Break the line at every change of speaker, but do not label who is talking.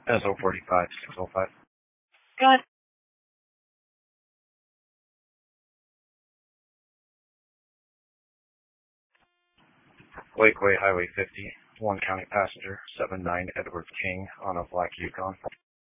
SO45 605.
Got it.
Lakeway Highway 50, one county passenger, 79 Edward King on a black Yukon.